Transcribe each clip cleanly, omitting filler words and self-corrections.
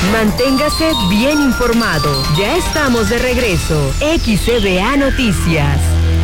Manténgase bien informado. Ya estamos de regreso. XCBA Noticias.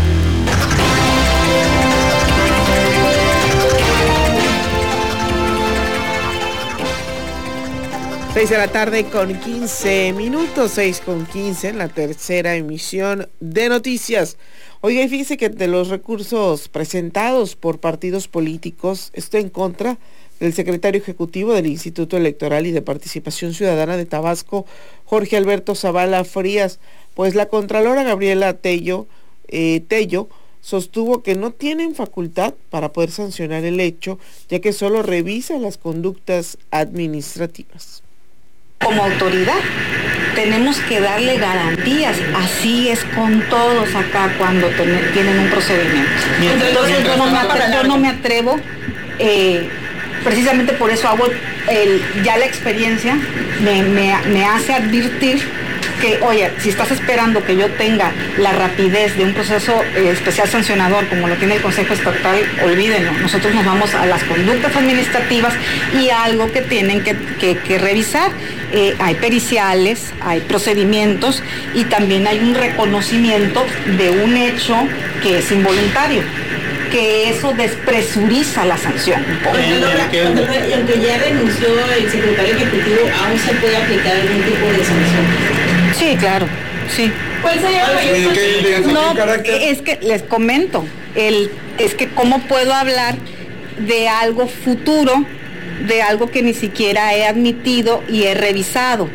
6:15 6:15 en la tercera emisión de noticias. Oiga, y fíjese que de los recursos presentados por partidos políticos, está en contra del secretario ejecutivo del Instituto Electoral y de Participación Ciudadana de Tabasco, Jorge Alberto Zavala Frías, pues la contralora Gabriela Tello sostuvo que no tienen facultad para poder sancionar el hecho, ya que solo revisa las conductas administrativas. Como autoridad tenemos que darle garantías, así es con todos acá cuando tienen un procedimiento. Entonces yo no me atrevo, precisamente por eso hago ya la experiencia, me hace advertir que, oye, si estás esperando que yo tenga la rapidez de un proceso especial sancionador como lo tiene el Consejo Estatal, olvídenlo. Nosotros nos vamos a las conductas administrativas y algo que tienen que revisar. Hay periciales, hay procedimientos y también hay un reconocimiento de un hecho que es involuntario, que eso despresuriza la sanción. Y aunque ya renunció el secretario ejecutivo, ¿aún se puede aplicar algún tipo de sanción? Sí, claro, sí. ¿Cuál sería el mayor? No, es que les comento, es que cómo puedo hablar de algo futuro, de algo que ni siquiera he admitido y he revisado.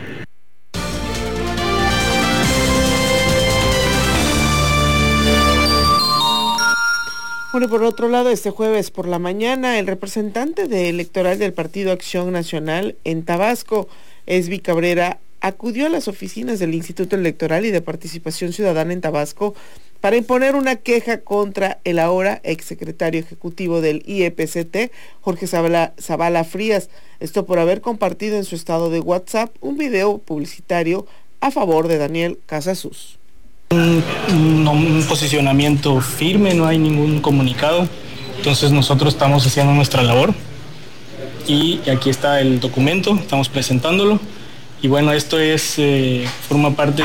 Bueno, y por otro lado, este jueves por la mañana, el representante electoral del Partido Acción Nacional en Tabasco, Esby Cabrera, acudió a las oficinas del Instituto Electoral y de Participación Ciudadana en Tabasco para imponer una queja contra el ahora exsecretario ejecutivo del IEPCT, Jorge Zavala Frías, esto por haber compartido en su estado de WhatsApp un video publicitario a favor de Daniel Casasus. Un posicionamiento firme, no hay ningún comunicado, entonces nosotros estamos haciendo nuestra labor y aquí está el documento, estamos presentándolo. Y bueno, esto forma parte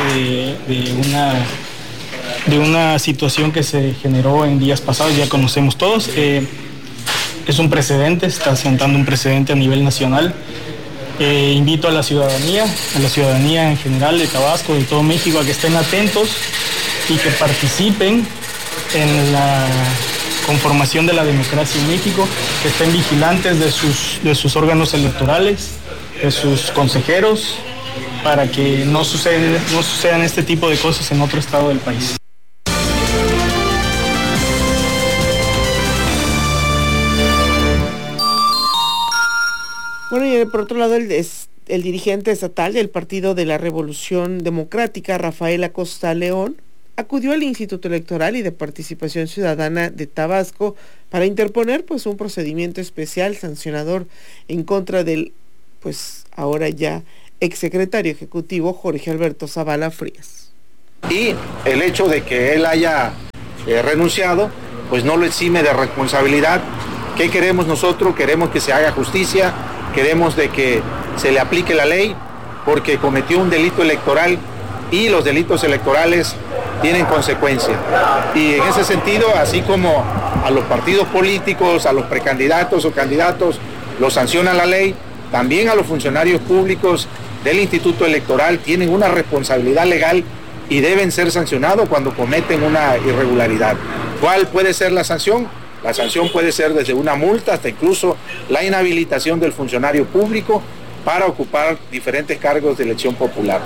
de una situación que se generó en días pasados, ya conocemos todos. Es un precedente, está sentando un precedente a nivel nacional. Invito a la ciudadanía en general de Tabasco, de todo México, a que estén atentos y que participen en la conformación de la democracia en México, que estén vigilantes de sus órganos electorales, de sus consejeros, para que no sucedan este tipo de cosas en otro estado del país. Bueno, y por otro lado, el dirigente estatal del Partido de la Revolución Democrática, Rafael Acosta León, acudió al Instituto Electoral y de Participación Ciudadana de Tabasco para interponer un procedimiento especial sancionador en contra del ahora ya exsecretario ejecutivo Jorge Alberto Zavala Frías. Y el hecho de que él haya renunciado, pues no lo exime de responsabilidad. ¿Qué queremos nosotros? Queremos que se haga justicia, queremos de que se le aplique la ley, porque cometió un delito electoral y los delitos electorales tienen consecuencias. Y en ese sentido, así como a los partidos políticos, a los precandidatos o candidatos los sanciona la ley, también a los funcionarios públicos del Instituto Electoral tienen una responsabilidad legal y deben ser sancionados cuando cometen una irregularidad. ¿Cuál puede ser la sanción? La sanción puede ser desde una multa hasta incluso la inhabilitación del funcionario público para ocupar diferentes cargos de elección popular.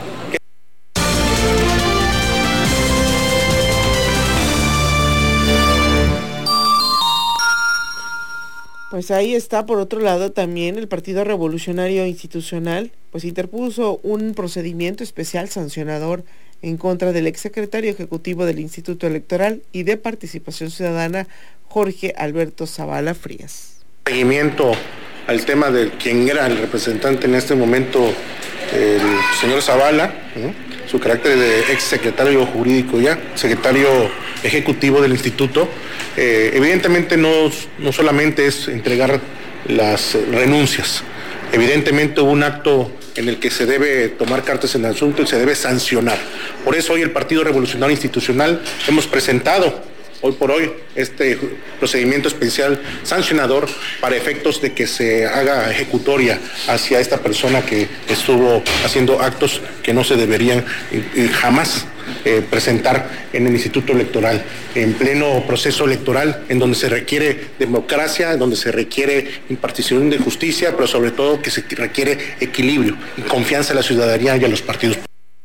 Pues ahí está. Por otro lado, también el Partido Revolucionario Institucional interpuso un procedimiento especial sancionador en contra del exsecretario ejecutivo del Instituto Electoral y de Participación Ciudadana, Jorge Alberto Zavala Frías. Seguimiento al tema de quien era el representante en este momento, el señor Zavala, su carácter de exsecretario jurídico ya, secretario ejecutivo del instituto. Evidentemente no solamente es entregar las renuncias, Evidentemente hubo un acto en el que se debe tomar cartas en el asunto y se debe sancionar. Por eso hoy el Partido Revolucionario Institucional hemos presentado hoy por hoy este procedimiento especial sancionador para efectos de que se haga ejecutoria hacia esta persona que estuvo haciendo actos que no se deberían jamás presentar en el Instituto Electoral, en pleno proceso electoral, en donde se requiere democracia, en donde se requiere impartición de justicia, pero sobre todo que se requiere equilibrio y confianza a la ciudadanía y a los partidos.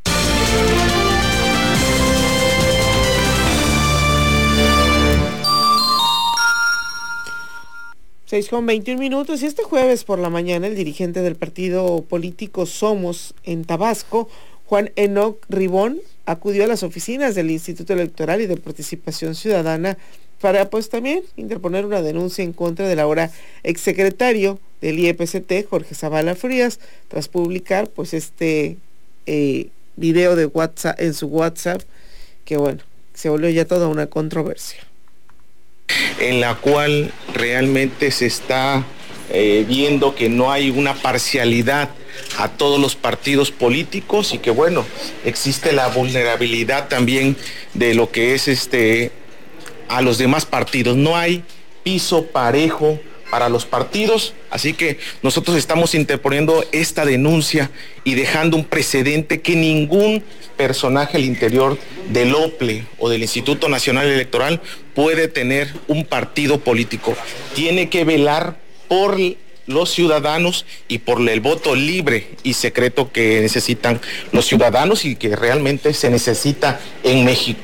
6:21 y este jueves por la mañana el dirigente del partido político Somos en Tabasco, Juan Enoc Ribón, acudió a las oficinas del Instituto Electoral y de Participación Ciudadana para pues también interponer una denuncia en contra del ahora exsecretario del IEPCT, Jorge Zavala Frías, tras publicar pues este video de WhatsApp en su WhatsApp, que bueno, se volvió ya toda una controversia, en la cual realmente se está viendo que no hay una parcialidad a todos los partidos políticos y que bueno, existe la vulnerabilidad también de lo que es a los demás partidos. No hay piso parejo para los partidos, así que nosotros estamos interponiendo esta denuncia y dejando un precedente que ningún personaje al interior del OPLE o del Instituto Nacional Electoral puede tener un partido político. Tiene que velar por los ciudadanos y por el voto libre y secreto que necesitan los ciudadanos y que realmente se necesita en México.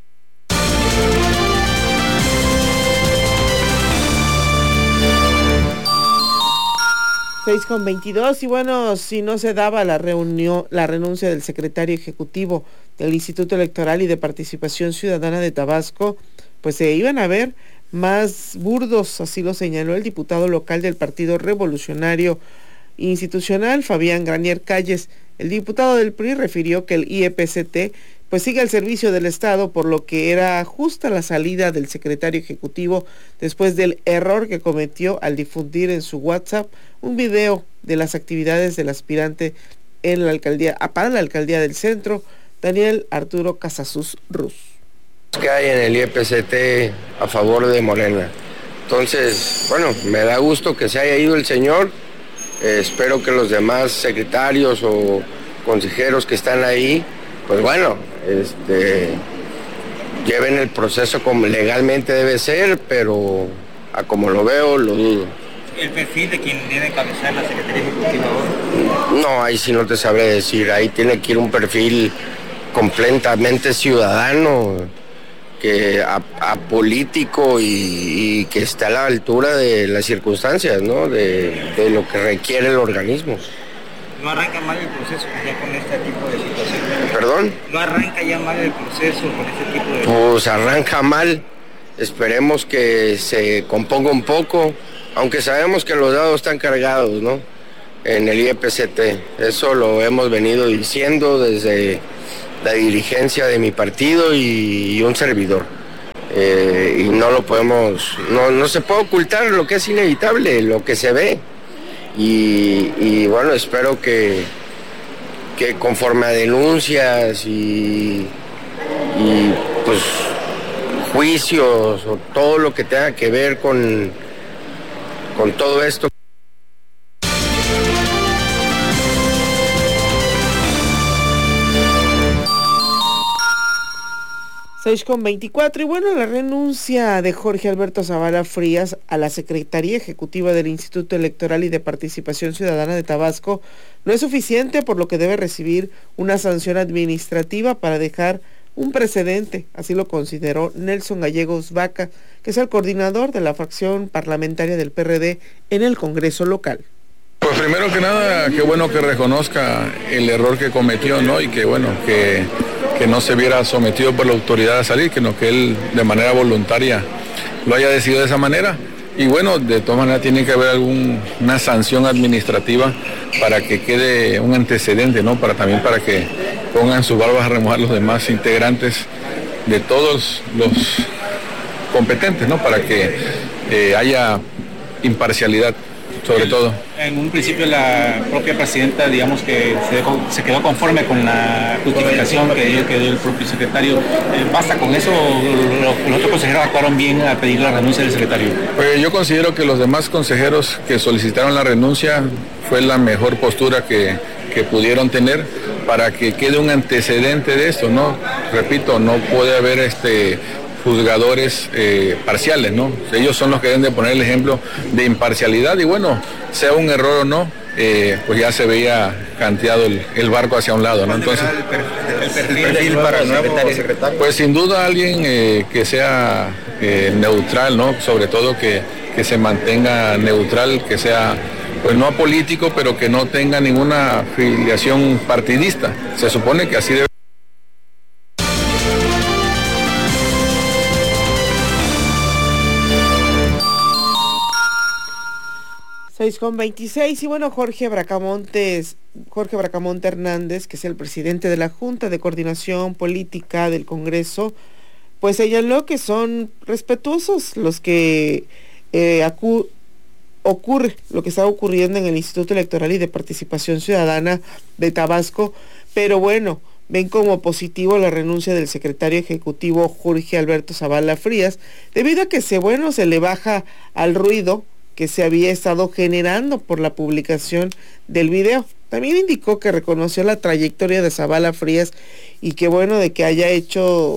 6:22 y bueno, si no se daba la renuncia del secretario ejecutivo del Instituto Electoral y de Participación Ciudadana de Tabasco, pues se iban a ver más burdos, así lo señaló el diputado local del Partido Revolucionario Institucional, Fabián Granier Calles. El diputado del PRI refirió que el IEPCT pues sigue al servicio del Estado, por lo que era justa la salida del secretario ejecutivo después del error que cometió al difundir en su WhatsApp un video de las actividades del aspirante en la alcaldía, para la alcaldía del Centro, Daniel Arturo Casasus Ruz. Que hay en el IEPCT a favor de Morena. Entonces, bueno, me da gusto que se haya ido el señor. Espero que los demás secretarios o consejeros que están ahí, pues bueno, lleven el proceso como legalmente debe ser, pero a como lo veo, lo dudo. ¿El perfil de quien debe encabezar la Secretaría Ejecutiva ahora? No, ahí sí no te sabré decir. Ahí tiene que ir un perfil completamente ciudadano, que apolítico y que está a la altura de las circunstancias, ¿no? De lo que requiere el organismo. ¿No arranca mal el proceso ya con este tipo de situaciones? ¿Perdón? ¿No arranca ya mal el proceso con este tipo de...? Pues arranca mal. Esperemos que se componga un poco, aunque sabemos que los dados están cargados, ¿no? En el IEPCT. Eso lo hemos venido diciendo desde la dirigencia de mi partido y un servidor. Y no lo podemos, no se puede ocultar lo que es inevitable, lo que se ve. Y bueno, espero que conforme a denuncias y pues juicios o todo lo que tenga que ver con todo esto. 6:24 y bueno, la renuncia de Jorge Alberto Zavala Frías a la Secretaría Ejecutiva del Instituto Electoral y de Participación Ciudadana de Tabasco no es suficiente, por lo que debe recibir una sanción administrativa para dejar un precedente, así lo consideró Nelson Gallegos Vaca, que es el coordinador de la fracción parlamentaria del PRD en el Congreso local. Pues primero que nada, qué bueno que reconozca el error que cometió, ¿no? Y que bueno, que no se viera sometido por la autoridad a salir, sino que él de manera voluntaria lo haya decidido de esa manera. Y bueno, de todas maneras tiene que haber una sanción administrativa para que quede un antecedente, ¿no? También para que pongan sus barbas a remojar los demás integrantes de todos los competentes, ¿no? Para que haya imparcialidad. sobre todo. En un principio la propia presidenta, digamos que se quedó conforme con la justificación que dio el propio secretario. ¿Basta con eso? ¿Los otros consejeros actuaron bien a pedir la renuncia del secretario? Pues yo considero que los demás consejeros que solicitaron la renuncia fue la mejor postura que pudieron tener para que quede un antecedente de esto, ¿no? Repito, no puede haber juzgadores parciales, ¿no? Ellos son los que deben de poner el ejemplo de imparcialidad y bueno, sea un error o no, pues ya se veía canteado el barco hacia un lado, ¿no? Entonces, el perfil para el nuevo secretario. Pues sin duda alguien que sea neutral, ¿no? Sobre todo que se mantenga neutral, que sea pues no apolítico, pero que no tenga ninguna afiliación partidista. Se supone que así debe. 6:26 y bueno, Jorge Bracamonte Hernández, que es el presidente de la Junta de Coordinación Política del Congreso, pues señaló que son respetuosos los que ocurre lo que está ocurriendo en el Instituto Electoral y de Participación Ciudadana de Tabasco, pero bueno, ven como positivo la renuncia del secretario ejecutivo Jorge Alberto Zavala Frías, debido a que se le baja al ruido que se había estado generando por la publicación del video. También indicó que reconoció la trayectoria de Zavala Frías y que bueno de que haya hecho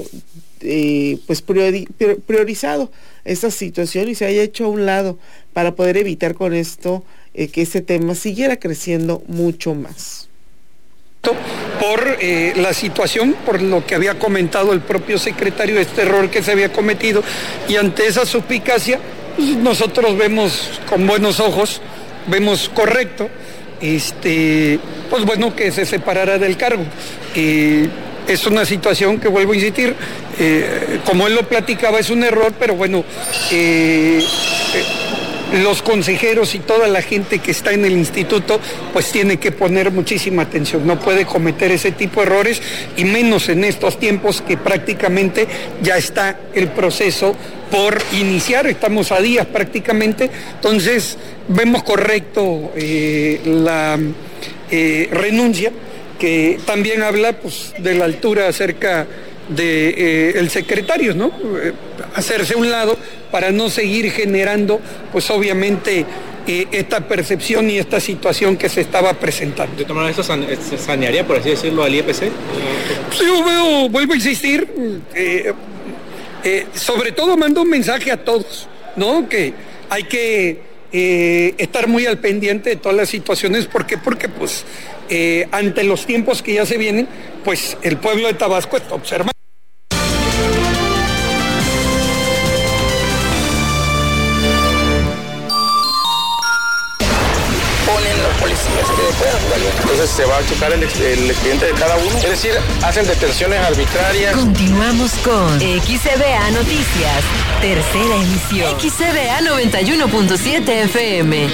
priorizado esta situación y se haya hecho a un lado para poder evitar con esto que ese tema siguiera creciendo mucho más. Por la situación, por lo que había comentado el propio secretario, este error que se había cometido, y ante esa suspicacia, pues nosotros vemos con buenos ojos, vemos correcto, pues bueno, que se separara del cargo. Es una situación que, vuelvo a insistir, como él lo platicaba, es un error, pero bueno, los consejeros y toda la gente que está en el instituto pues tiene que poner muchísima atención, no puede cometer ese tipo de errores y menos en estos tiempos que prácticamente ya está el proceso por iniciar, estamos a días prácticamente, entonces vemos correcto la renuncia, que también habla pues de la altura acerca de el secretario, ¿no? Hacerse a un lado para no seguir generando, pues obviamente, esta percepción y esta situación que se estaba presentando. ¿De todas maneras esto se sanearía, por así decirlo, al IEPC? Sí, vuelvo a insistir, sobre todo mando un mensaje a todos, ¿no? Que hay que estar muy al pendiente de todas las situaciones. ¿Por qué? Porque pues ante los tiempos que ya se vienen, pues el pueblo de Tabasco está observando. Ponen los policías que puedan jugar. Entonces se va a checar el expediente de cada uno. Es decir, hacen detenciones arbitrarias. Continuamos con XCBA Noticias, tercera emisión. XCBA 91.7 FM.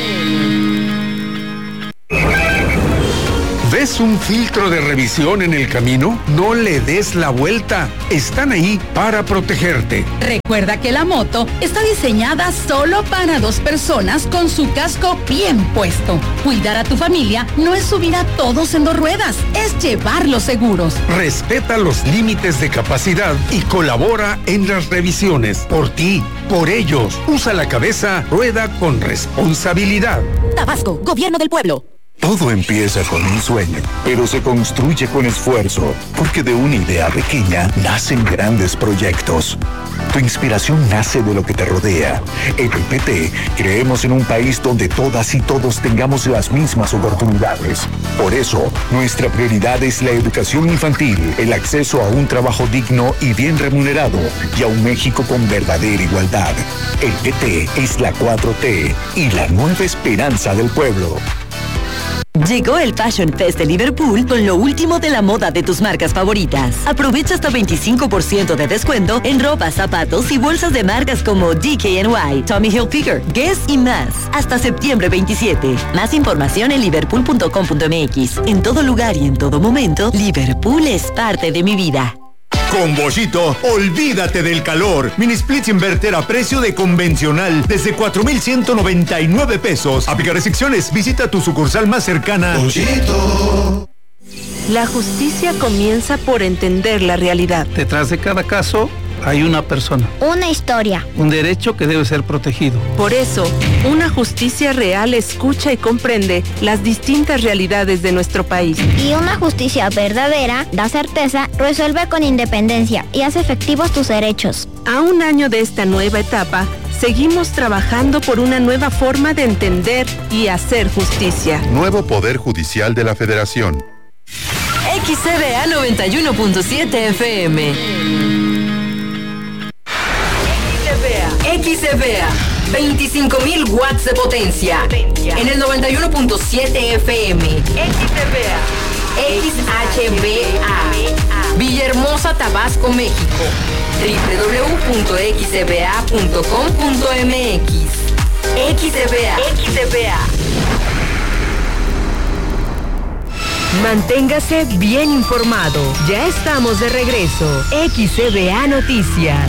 ¿Ves un filtro de revisión en el camino? No le des la vuelta. Están ahí para protegerte. Recuerda que la moto está diseñada solo para 2 personas con su casco bien puesto. Cuidar a tu familia no es subir a todos en 2 ruedas, es llevarlos seguros. Respeta los límites de capacidad y colabora en las revisiones. Por ti, por ellos. Usa la cabeza, rueda con responsabilidad. Tabasco, Gobierno del Pueblo. Todo empieza con un sueño, pero se construye con esfuerzo, porque de una idea pequeña nacen grandes proyectos. Tu inspiración nace de lo que te rodea. En el PT creemos en un país donde todas y todos tengamos las mismas oportunidades. Por eso, nuestra prioridad es la educación infantil, el acceso a un trabajo digno y bien remunerado, y a un México con verdadera igualdad. El PT es la 4T y la nueva esperanza del pueblo. Llegó el Fashion Fest de Liverpool con lo último de la moda de tus marcas favoritas. Aprovecha hasta 25% de descuento en ropa, zapatos y bolsas de marcas como DKNY, Tommy Hilfiger, Guess y más. Hasta septiembre 27. Más información en liverpool.com.mx. En todo lugar y en todo momento, Liverpool es parte de mi vida. Con Boschito, olvídate del calor. Mini splits inverter a precio de convencional desde 4,199 pesos. Aplica restricciones. Visita tu sucursal más cercana. Boschito. La justicia comienza por entender la realidad. Detrás de cada caso hay una persona. Una historia. Un derecho que debe ser protegido. Por eso, una justicia real escucha y comprende las distintas realidades de nuestro país. Y una justicia verdadera da certeza, resuelve con independencia y hace efectivos tus derechos. A un año de esta nueva etapa, seguimos trabajando por una nueva forma de entender y hacer justicia. Nuevo Poder Judicial de la Federación. XCBA 91.7 FM. XCBA, 25.000 watts de potencia. En el 91.7 FM. XCBA. XHBA. Villahermosa, Tabasco, México. www.xcba.com.mx. XCBA. Manténgase bien informado. Ya estamos de regreso. XCBA Noticias.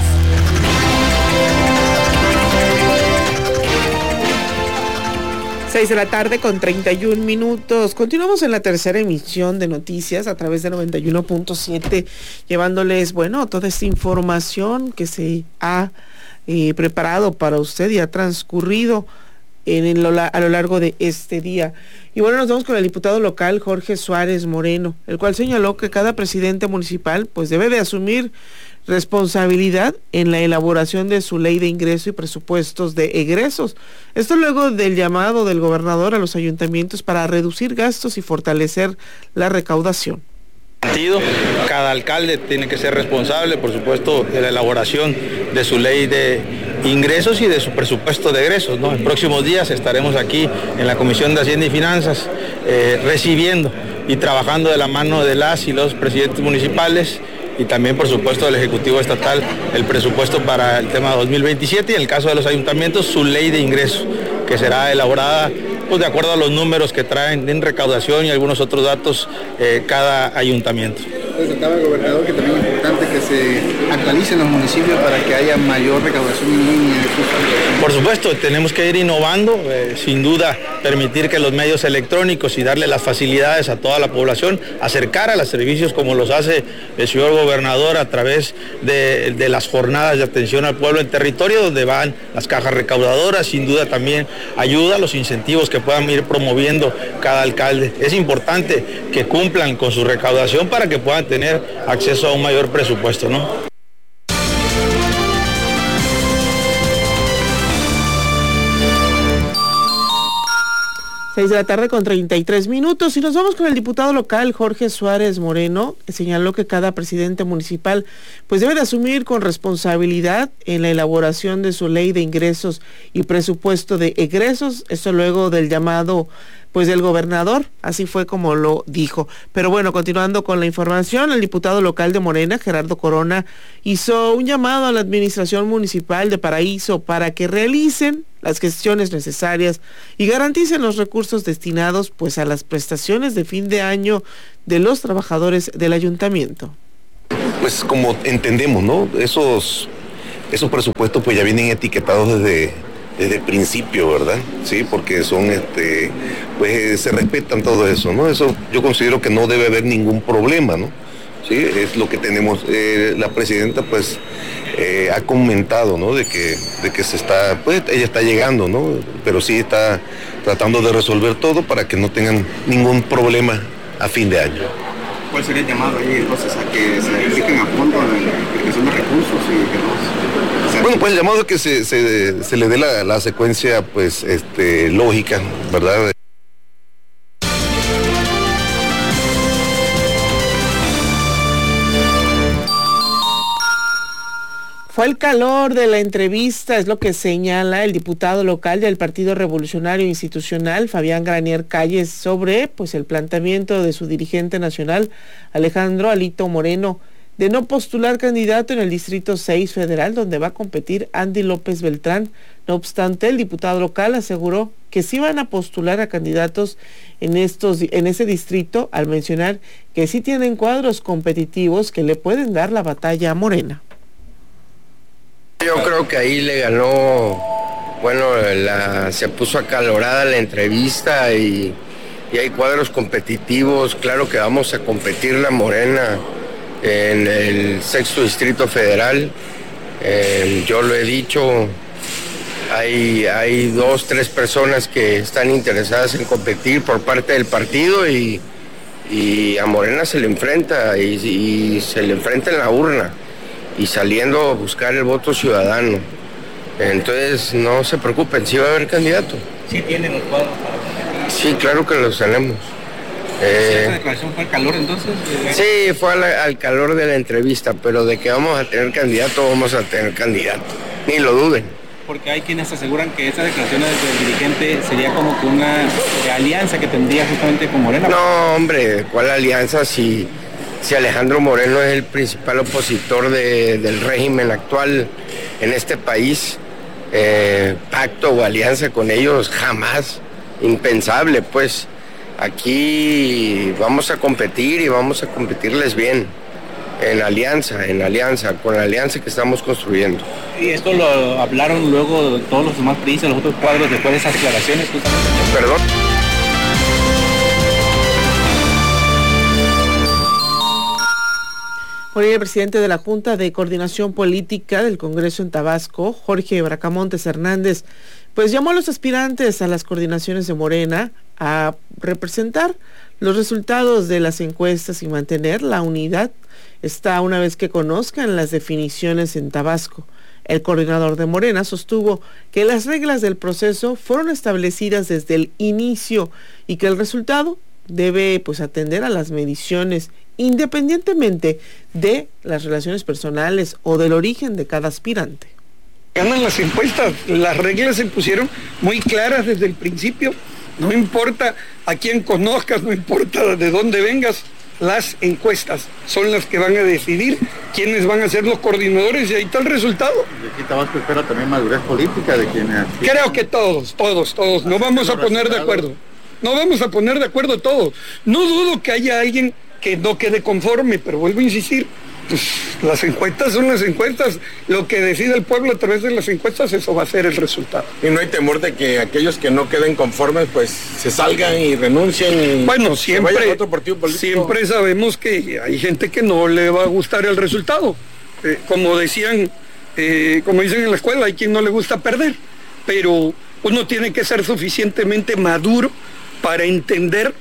6 de la tarde con 31 minutos. Continuamos en la tercera emisión de noticias a través de 91.7, llevándoles, toda esta información que se ha preparado para usted y ha transcurrido a lo largo de este día. Y nos vamos con el diputado local Jorge Suárez Moreno, el cual señaló que cada presidente municipal debe de asumir responsabilidad en la elaboración de su ley de ingreso y presupuestos de egresos. Esto luego del llamado del gobernador a los ayuntamientos para reducir gastos y fortalecer la recaudación. Cada alcalde tiene que ser responsable, por supuesto, de la elaboración de su ley de ingresos y de su presupuesto de egresos, ¿no? En próximos días estaremos aquí en la Comisión de Hacienda y Finanzas recibiendo y trabajando de la mano de las y los presidentes municipales y también, por supuesto, del Ejecutivo Estatal, el presupuesto para el tema 2027 y en el caso de los ayuntamientos, su ley de ingresos, que será elaborada de acuerdo a los números que traen en recaudación y algunos otros datos cada ayuntamiento. Presentaba el gobernador que también es importante que se actualicen los municipios para que haya mayor recaudación en línea. Por supuesto, tenemos que ir innovando, sin duda permitir que los medios electrónicos y darle las facilidades a toda la población, acercar a los servicios como los hace el señor gobernador a través de las jornadas de atención al pueblo en territorio donde van las cajas recaudadoras, sin duda también ayuda a los incentivos que puedan ir promoviendo cada alcalde. Es importante que cumplan con su recaudación para que puedan tener acceso a un mayor presupuesto, ¿no? 6 de la tarde con 33 minutos y nos vamos con el diputado local Jorge Suárez Moreno, que señaló que cada presidente municipal debe de asumir con responsabilidad en la elaboración de su ley de ingresos y presupuesto de egresos, esto luego del llamado del gobernador, así fue como lo dijo. Pero continuando con la información, el diputado local de Morena, Gerardo Corona, hizo un llamado a la administración municipal de Paraíso para que realicen las gestiones necesarias y garanticen los recursos destinados a las prestaciones de fin de año de los trabajadores del ayuntamiento. Como entendemos, ¿no? Esos presupuestos ya vienen etiquetados desde el principio, ¿verdad? Sí, porque son, se respetan todo eso, ¿no? Eso yo considero que no debe haber ningún problema, ¿no? Sí, es lo que tenemos. La presidenta, ha comentado, ¿no? De que se está, ella está llegando, ¿no? Pero sí está tratando de resolver todo para que no tengan ningún problema a fin de año. ¿Cuál sería el llamado ahí entonces a que se apliquen a fondo en la aplicación de recursos y que no? El llamado es que se le dé la secuencia, lógica, ¿verdad? Fue el calor de la entrevista, es lo que señala el diputado local del Partido Revolucionario Institucional, Fabián Granier Calles, sobre el planteamiento de su dirigente nacional, Alejandro Alito Moreno. de no postular candidato en el Distrito 6 Federal, donde va a competir Andy López Beltrán. No obstante, el diputado local aseguró que sí van a postular a candidatos en ese distrito, al mencionar que sí tienen cuadros competitivos que le pueden dar la batalla a Morena. Yo creo que ahí le ganó, bueno, se puso acalorada la entrevista y hay cuadros competitivos. Claro que vamos a competir la Morena en el 6º Distrito Federal. Yo lo he dicho, hay 2, 3 personas que están interesadas en competir por parte del partido y a Morena se le enfrenta y se le enfrenta en la urna y saliendo a buscar el voto ciudadano. Entonces no se preocupen, sí va a haber candidato. ¿Sí tienen los cuadros para competir? Sí, claro que los tenemos. ¿Esa declaración fue al calor entonces? Sí, fue al calor de la entrevista, pero de que vamos a tener candidato, vamos a tener candidato. Ni lo duden. Porque hay quienes aseguran que esas declaraciones del dirigente sería como que una alianza que tendría justamente con Morena. No, hombre, ¿cuál alianza si Alejandro Moreno es el principal opositor del régimen actual en este país? Pacto o alianza con ellos, jamás. Impensable, pues. Aquí vamos a competir y vamos a competirles bien, en alianza, con la alianza que estamos construyendo. ¿Y esto lo hablaron luego todos los demás priistas, los otros cuadros, después de esas declaraciones? Perdón. Por ello, el presidente de la Junta de Coordinación Política del Congreso en Tabasco, Jorge Bracamontes Hernández, pues llamó a los aspirantes a las coordinaciones de Morena a representar los resultados de las encuestas y mantener la unidad una vez que conozcan las definiciones en Tabasco. El coordinador de Morena sostuvo que las reglas del proceso fueron establecidas desde el inicio y que el resultado debe atender a las mediciones independientemente de las relaciones personales o del origen de cada aspirante. Ganan las encuestas, las reglas se pusieron muy claras desde el principio, no importa a quién conozcas, no importa de dónde vengas, las encuestas son las que van a decidir quiénes van a ser los coordinadores y ahí está el resultado. ¿Y aquí Tabasco espera también madurez política de quienes? Creo que todos, no vamos a poner de acuerdo. No vamos a poner de acuerdo todos. No dudo que haya alguien que no quede conforme, pero vuelvo a insistir, pues las encuestas son las encuestas, lo que decide el pueblo a través de las encuestas, eso va a ser el resultado. Y no hay temor de que aquellos que no queden conformes pues se salgan y renuncien y bueno, siempre, vayan a otro partido político. Siempre sabemos que hay gente que no le va a gustar el resultado, como dicen en la escuela, hay quien no le gusta perder, pero uno tiene que ser suficientemente maduro para entender.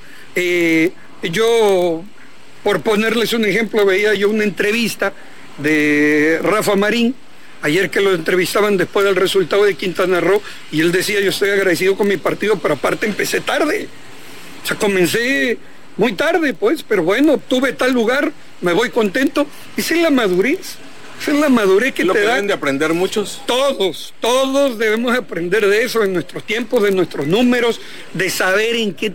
Yo, por ponerles un ejemplo, veía yo una entrevista de Rafa Marín, ayer que lo entrevistaban después del resultado de Quintana Roo, y él decía, yo estoy agradecido con mi partido, pero aparte empecé tarde. O sea, comencé muy tarde, pues, pero bueno, obtuve tal lugar, me voy contento. Esa es la madurez. Esa es la madurez que te da. ¿Lo deben de aprender muchos? Todos debemos aprender de eso, en nuestros tiempos, de nuestros números, de saber en qué...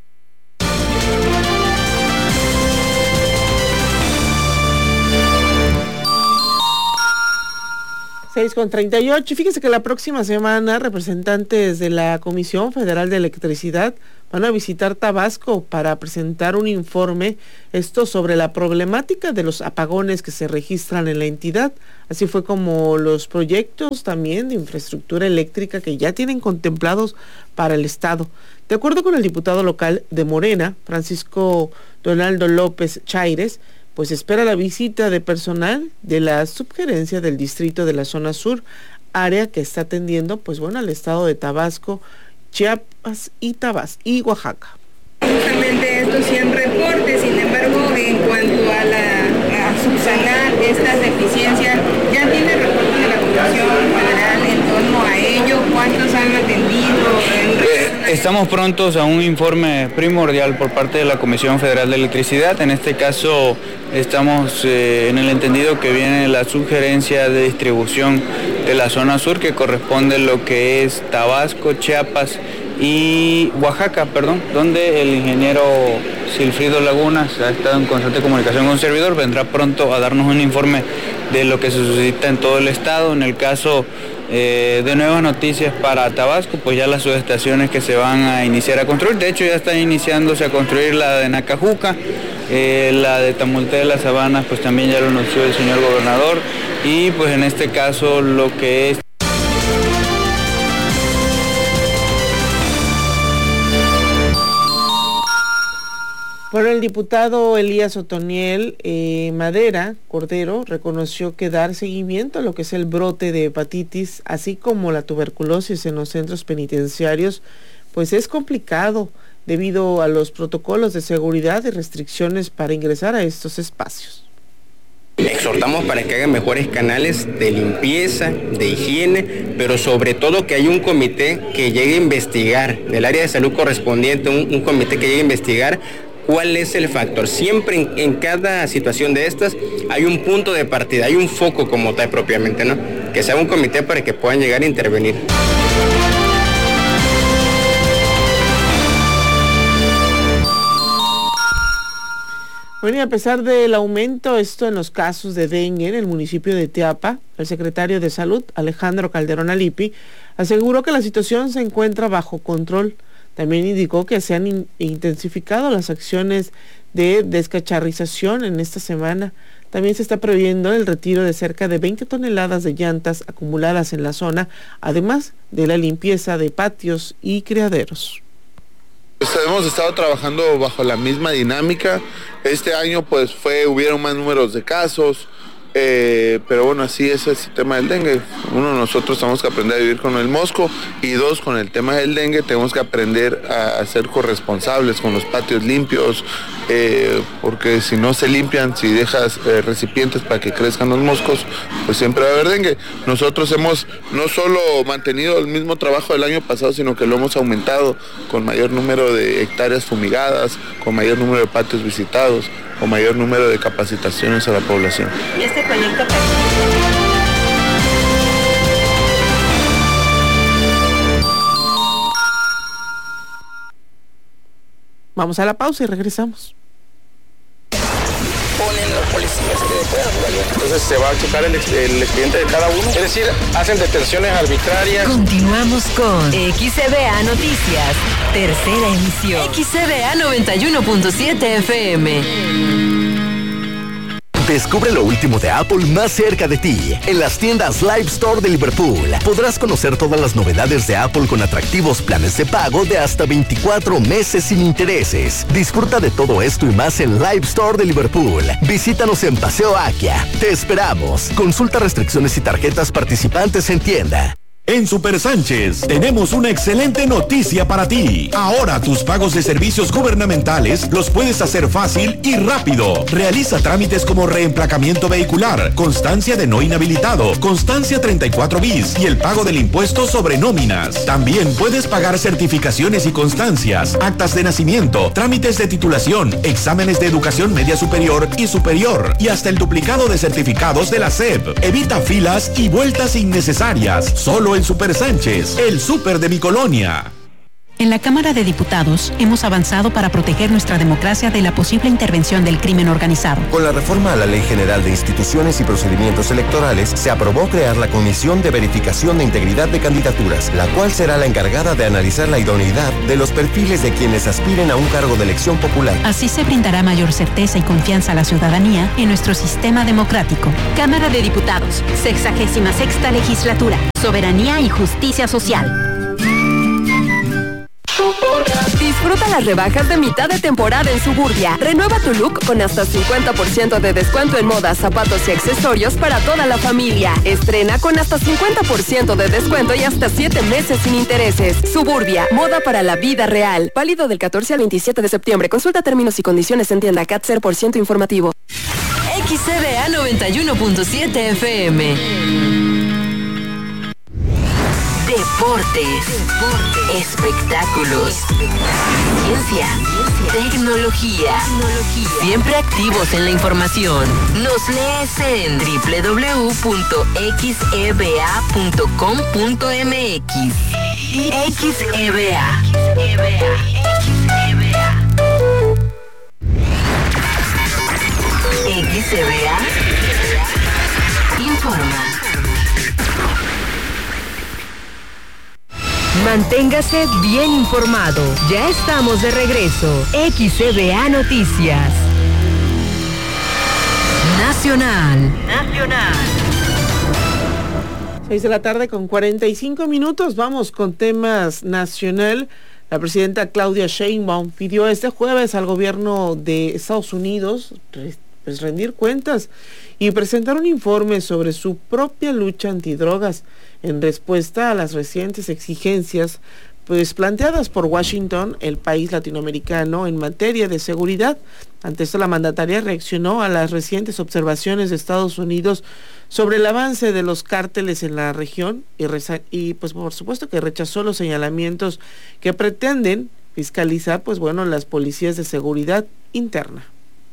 6:38. Fíjese que la próxima semana representantes de la Comisión Federal de Electricidad van a visitar Tabasco para presentar un informe, sobre la problemática de los apagones que se registran en la entidad, así fue como los proyectos también de infraestructura eléctrica que ya tienen contemplados para el estado. De acuerdo con el diputado local de Morena, Francisco Donaldo López Chaires, pues espera la visita de personal de la subgerencia del distrito de la zona sur, área que está atendiendo al estado de Tabasco, Chiapas y Oaxaca. Justamente estos 100 reportes, sin embargo, en cuanto a subsanar estas deficiencias, ¿ya tiene reportes de la Comisión Federal en torno a ello? ¿Cuántos han atendido? Estamos prontos a un informe primordial por parte de la Comisión Federal de Electricidad. En este caso estamos en el entendido que viene la subgerencia de distribución de la zona sur, que corresponde a lo que es Tabasco, Chiapas y Oaxaca, donde el ingeniero Silfrido Lagunas ha estado en constante comunicación con un servidor, vendrá pronto a darnos un informe de lo que se suscita en todo el estado. En el caso de nuevas noticias para Tabasco, pues ya las subestaciones que se van a iniciar a construir, de hecho ya está iniciándose a construir la de Nacajuca, la de Tamulte de las Sabanas, pues también ya lo anunció el señor gobernador, y pues en este caso lo que es... Bueno, el diputado Elías Otoniel Madera Cordero reconoció que dar seguimiento a lo que es el brote de hepatitis, así como la tuberculosis en los centros penitenciarios, pues es complicado debido a los protocolos de seguridad y restricciones para ingresar a estos espacios. Exhortamos para que hagan mejores canales de limpieza, de higiene, pero sobre todo que haya un comité que llegue a investigar, del área de salud correspondiente, un comité que llegue a investigar cuál es el factor. Siempre en cada situación de estas hay un punto de partida, hay un foco como tal propiamente, ¿no? Que sea un comité para que puedan llegar a intervenir. Bueno, y a pesar del aumento en los casos de dengue en el municipio de Teapa, el secretario de Salud, Alejandro Calderón Alipi, aseguró que la situación se encuentra bajo control. También indicó que se han intensificado las acciones de descacharrización en esta semana. También se está previendo el retiro de cerca de 20 toneladas de llantas acumuladas en la zona, además de la limpieza de patios y criaderos. Hemos estado trabajando bajo la misma dinámica. Este año pues hubieron más números de casos, pero bueno, así es el tema del dengue. Uno, nosotros tenemos que aprender a vivir con el mosco, y dos, con el tema del dengue tenemos que aprender a ser corresponsables con los patios limpios, porque si no se limpian, si dejas recipientes para que crezcan los moscos, pues siempre va a haber dengue. Nosotros hemos no solo mantenido el mismo trabajo del año pasado, sino que lo hemos aumentado con mayor número de hectáreas fumigadas, con mayor número de patios visitados, con mayor número de capacitaciones a la población. ¿Y este proyecto? Vamos a la pausa y regresamos. Ponen los policías que puedan, entonces se va a checar el expediente de cada uno, es decir, hacen detenciones arbitrarias. Continuamos con XCBA Noticias, tercera emisión. XCBA 91.7 FM. Descubre lo último de Apple más cerca de ti. En las tiendas Live Store de Liverpool podrás conocer todas las novedades de Apple con atractivos planes de pago de hasta 24 meses sin intereses. Disfruta de todo esto y más en Live Store de Liverpool. Visítanos en Paseo Akia. Te esperamos. Consulta restricciones y tarjetas participantes en tienda. En Super Sánchez tenemos una excelente noticia para ti. Ahora tus pagos de servicios gubernamentales los puedes hacer fácil y rápido. Realiza trámites como reemplacamiento vehicular, constancia de no inhabilitado, constancia 34 bis y el pago del impuesto sobre nóminas. También puedes pagar certificaciones y constancias, actas de nacimiento, trámites de titulación, exámenes de educación media superior y hasta el duplicado de certificados de la SEP. Evita filas y vueltas innecesarias. Solo en Super Sánchez, el súper de mi colonia. En la Cámara de Diputados hemos avanzado para proteger nuestra democracia de la posible intervención del crimen organizado. Con la reforma a la Ley General de Instituciones y Procedimientos Electorales, se aprobó crear la Comisión de Verificación de Integridad de Candidaturas, la cual será la encargada de analizar la idoneidad de los perfiles de quienes aspiren a un cargo de elección popular. Así se brindará mayor certeza y confianza a la ciudadanía en nuestro sistema democrático. Cámara de Diputados, 66ª Legislatura, Soberanía y Justicia Social. Disfruta las rebajas de mitad de temporada en Suburbia. Renueva tu look con hasta 50% de descuento en modas, zapatos y accesorios para toda la familia. Estrena con hasta 50% de descuento y hasta 7 meses sin intereses. Suburbia, moda para la vida real. Válido del 14 al 27 de septiembre. Consulta términos y condiciones en tienda CAT 0% informativo. XCBA 91.7 FM. Deportes, espectáculos, ciencia, tecnología. Siempre activos en la información. Nos lees en www.xeba.com.mx. XEBA. Manténgase bien informado. Ya estamos de regreso. XCBA Noticias. Nacional. 6 de la tarde con 45 minutos. Vamos con temas nacional. La presidenta Claudia Sheinbaum pidió este jueves al gobierno de Estados Unidos pues rendir cuentas y presentar un informe sobre su propia lucha antidrogas en respuesta a las recientes exigencias pues planteadas por Washington, el país latinoamericano, en materia de seguridad. Ante esto, la mandataria reaccionó a las recientes observaciones de Estados Unidos sobre el avance de los cárteles en la región y pues por supuesto que rechazó los señalamientos que pretenden fiscalizar pues bueno las policías de seguridad interna.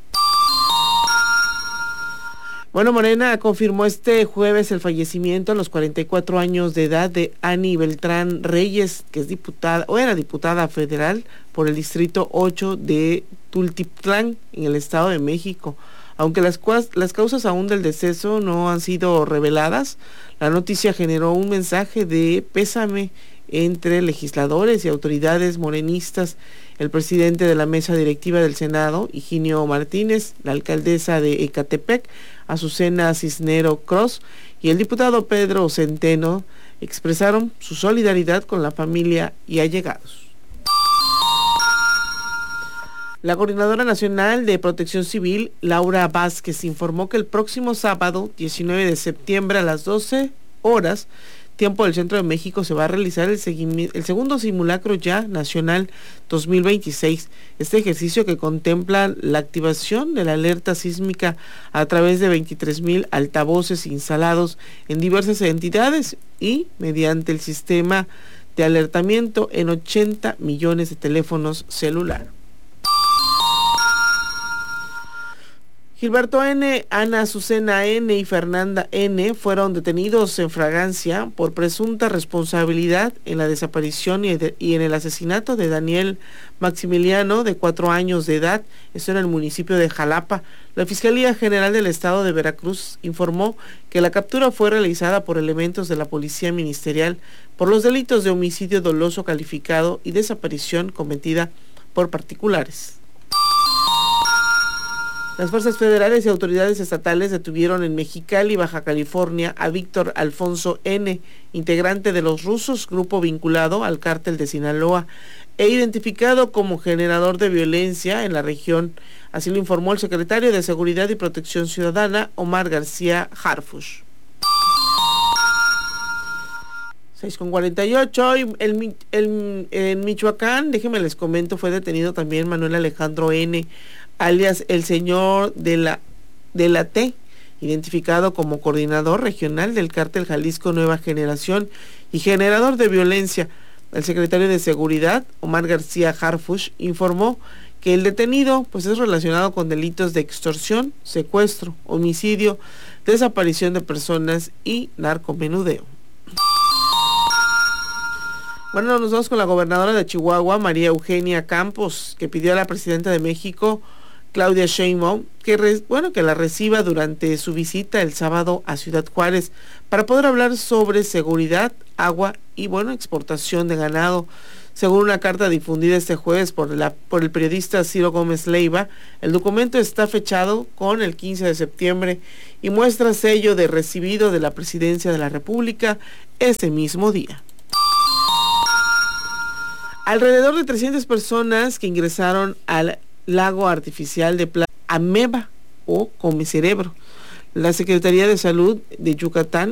Bueno, Morena confirmó este jueves el fallecimiento a los 44 años de edad de Ani Beltrán Reyes, que es diputada o era diputada federal por el distrito 8 de Tultitlán en el Estado de México. Aunque las causas aún del deceso no han sido reveladas, la noticia generó un mensaje de pésame entre legisladores y autoridades morenistas. El presidente de la mesa directiva del Senado, Higinio Martínez, la alcaldesa de Ecatepec, Azucena Cisnero Cross, y el diputado Pedro Centeno expresaron su solidaridad con la familia y allegados. La Coordinadora Nacional de Protección Civil, Laura Vázquez, informó que el próximo sábado, 19 de septiembre a las 12 horas, tiempo del Centro de México, se va a realizar el segundo simulacro ya nacional 2026. Este ejercicio que contempla la activación de la alerta sísmica a través de 23,000 altavoces instalados en diversas entidades y mediante el sistema de alertamiento en 80 millones de teléfonos celulares. Gilberto N., Ana Azucena N. y Fernanda N. fueron detenidos en fragancia por presunta responsabilidad en la desaparición y en el asesinato de Daniel Maximiliano, de 4 años de edad, esto en el municipio de Jalapa. La Fiscalía General del Estado de Veracruz informó que la captura fue realizada por elementos de la Policía Ministerial por los delitos de homicidio doloso calificado y desaparición cometida por particulares. Las fuerzas federales y autoridades estatales detuvieron en Mexicali, Baja California, a Víctor Alfonso N., integrante de los rusos, grupo vinculado al cártel de Sinaloa, e identificado como generador de violencia en la región. Así lo informó el secretario de Seguridad y Protección Ciudadana, Omar García Harfuch. 6:48, en Michoacán, déjenme les comento, fue detenido también Manuel Alejandro N., alias el señor de la T, identificado como coordinador regional del cártel Jalisco Nueva Generación y generador de violencia. El secretario de Seguridad, Omar García Harfuch, informó que el detenido pues es relacionado con delitos de extorsión, secuestro, homicidio, desaparición de personas y narcomenudeo. Bueno, nos vamos con la gobernadora de Chihuahua, María Eugenia Campos, que pidió a la presidenta de México, Claudia Sheinbaum, que la reciba durante su visita el sábado a Ciudad Juárez para poder hablar sobre seguridad, agua y exportación de ganado. Según una carta difundida este jueves por el periodista Ciro Gómez Leiva, el documento está fechado con el 15 de septiembre y muestra sello de recibido de la Presidencia de la República ese mismo día. Alrededor de 300 personas que ingresaron al lago artificial de Ameba o Come Cerebro. La Secretaría de Salud de Yucatán